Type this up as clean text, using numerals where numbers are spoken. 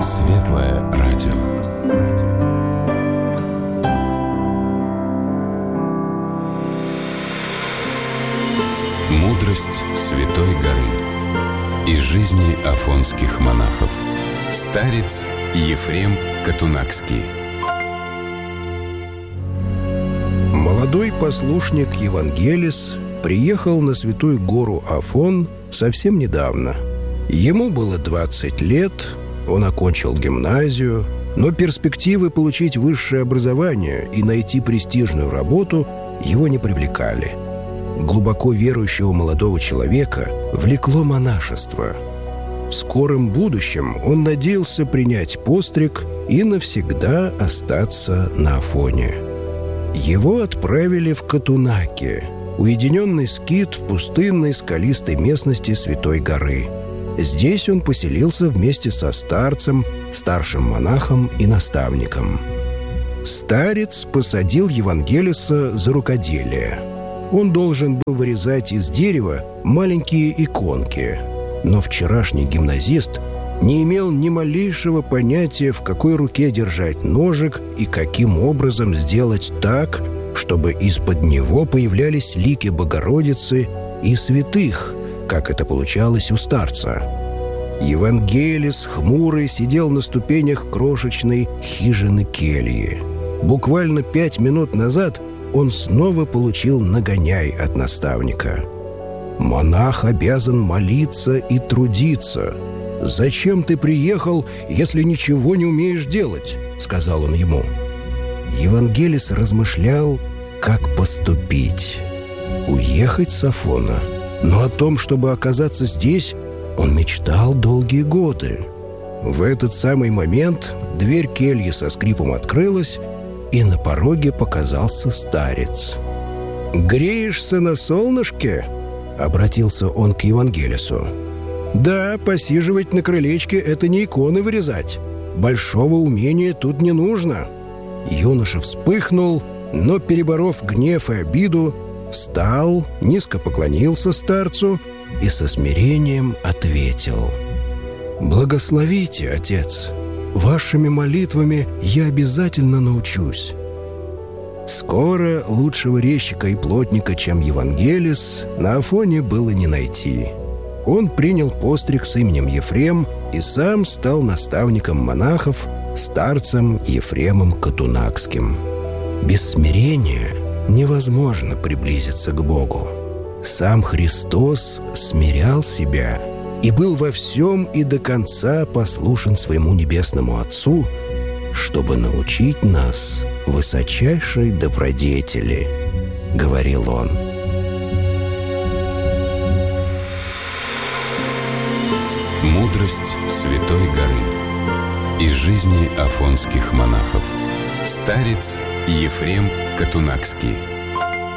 Светлое радио. Мудрость Святой горы. Из жизни афонских монахов. Старец Ефрем Катунакский. Молодой послушник Евангелис приехал на Святую гору Афон совсем недавно. Ему было 20 лет, он окончил гимназию, но перспективы получить высшее образование и найти престижную работу его не привлекали. Глубоко верующего молодого человека влекло монашество. В скором будущем он надеялся принять постриг и навсегда остаться на Афоне. Его отправили в Катунаки, уединенный скит в пустынной скалистой местности Святой горы. Здесь он поселился вместе со старцем, старшим монахом и наставником. Старец посадил Евангелиса за рукоделие. Он должен был вырезать из дерева маленькие иконки. Но вчерашний гимназист не имел ни малейшего понятия, в какой руке держать ножик и каким образом сделать так, чтобы из-под него появлялись лики Богородицы и святых, как это получалось у старца. Евангелис хмурый сидел на ступенях крошечной хижины кельи. Буквально 5 минут назад он снова получил нагоняй от наставника. «Монах обязан молиться и трудиться. Зачем ты приехал, если ничего не умеешь делать?» — сказал он ему. Евангелис размышлял, как поступить. Уехать с Афона. Но о том, чтобы оказаться здесь, он мечтал долгие годы. В этот самый момент дверь кельи со скрипом открылась, и на пороге показался старец. «Греешься на солнышке?» — обратился он к Евангелису. «Да, посиживать на крылечке — это не иконы вырезать. Большого умения тут не нужно». Юноша вспыхнул, но, переборов гнев и обиду, встал, низко поклонился старцу и со смирением ответил: «Благословите, отец. Вашими молитвами я обязательно научусь». Скоро лучшего резчика и плотника, чем Евангелис, на Афоне было не найти. Он принял постриг с именем Ефрем и сам стал наставником монахов, старцем Ефремом Катунакским. Без смирения невозможно приблизиться к Богу. Сам Христос смирял себя и был во всем и до конца послушен своему Небесному Отцу, чтобы научить нас высочайшей добродетели, — говорил он. Мудрость Святой горы. Из жизни афонских монахов. Старец Ефрем Катунакский.